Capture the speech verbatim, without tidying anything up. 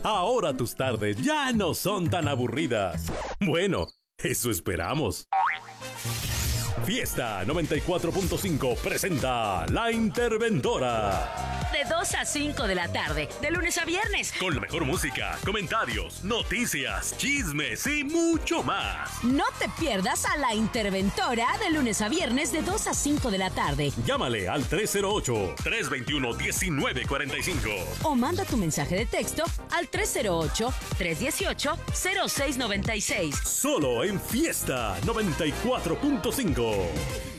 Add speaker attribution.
Speaker 1: Ahora tus tardes ya no son tan aburridas. Bueno, eso esperamos. Fiesta noventa y cuatro punto cinco presenta La Interventora.
Speaker 2: De dos a cinco de la tarde, de lunes a viernes.
Speaker 1: Con la mejor música, comentarios, noticias, chismes y mucho más.
Speaker 2: No te pierdas a La Interventora de lunes a viernes de dos a cinco de la tarde.
Speaker 1: Llámale al tres cero ocho, tres dos uno, uno nueve cuatro cinco.
Speaker 2: O manda tu mensaje de texto al tres cero ocho, tres uno ocho, cero seis nueve seis.
Speaker 1: Solo en Fiesta noventa y cuatro punto cinco.